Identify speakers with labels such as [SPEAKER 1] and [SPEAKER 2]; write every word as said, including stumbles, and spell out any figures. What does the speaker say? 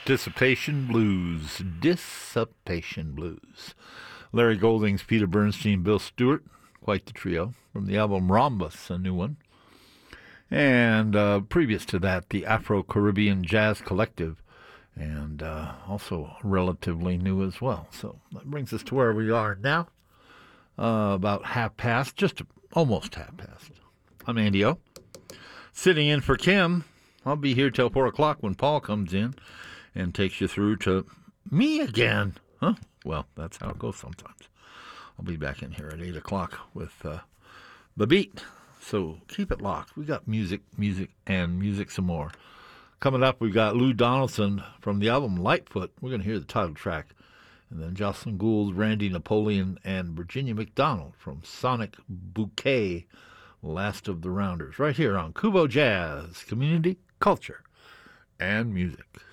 [SPEAKER 1] Dissipation Blues. Dissipation Blues. Larry Goldings, Peter Bernstein, Bill Stewart. Quite the trio. From the album Rhombus, a new one. And uh, previous to that, the Afro-Caribbean Jazz Collective. And uh, also relatively new as well. So that brings us to where we are now. Uh, about half past, just almost half past. I'm Andy O. Sitting in for Kim. I'll be here till four o'clock when Paul comes in and takes you through to me again. Huh? Well, that's how it goes sometimes. I'll be back in here at eight o'clock with uh, The Beat. So keep it locked. We got music, music, and music some more. Coming up, we've got Lou Donaldson from the album Lightfoot. We're going to hear the title track. And then Jocelyn Gould, Randy Napoleon, and Virginia McDonald from Sonic Bouquet, Last of the Rounders, right here on Kubo Jazz, Community, Culture, and Music.